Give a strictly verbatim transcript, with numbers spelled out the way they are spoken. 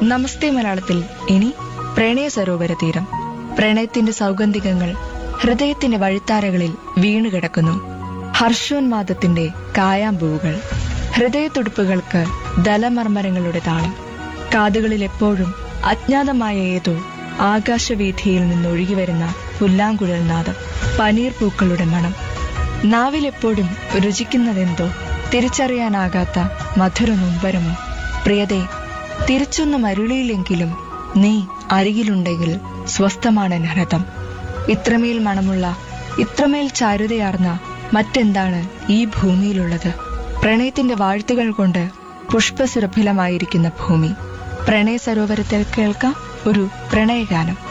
നമസ്തേ മലയാളത്തിൽ ഇനി പ്രണയ സരോവര തീരം. പ്രണയത്തിന്റെ സൗഗന്ധികങ്ങൾ ഹൃദയത്തിന്റെ വഴിത്താരകളിൽ വീണുകിടക്കുന്നു. ഹർഷോന്മാദത്തിന്റെ കായാമ്പൂവുകൾ, ഹൃദയത്തുടിപ്പുകൾക്ക് ദലമർമരങ്ങളുടെ താളം. കാതുകളിൽ എപ്പോഴും അജ്ഞാതമായ ഏതോ ആകാശവീഥിയിൽ നിന്നൊഴുകിവരുന്ന പുല്ലാങ്കുഴൽ നാദം, പനീർ പൂക്കളുടെ മണം. നാവിലെപ്പോഴും രുചിക്കുന്നതെന്തോ തിരിച്ചറിയാനാകാത്ത മധുര നൊമ്പരമോ. പ്രിയതേ, തിരിച്ചൊന്നും അരുളിയില്ലെങ്കിലും നീ അരികിലുണ്ടെങ്കിൽ സ്വസ്ഥമാണ് ഹൃദം. ഇത്രമേൽ മണമുള്ള, ഇത്രമേൽ ചാരുതയാർന്ന മറ്റെന്താണ് ഈ ഭൂമിയിലുള്ളത്? പ്രണയത്തിന്റെ വാഴ്ത്തുകൾ കൊണ്ട് പുഷ്പസുരഭിലമായിരിക്കുന്ന ഭൂമി. പ്രണയ സരോവരത്തിൽ കേൾക്കാം ഒരു പ്രണയഗാനം.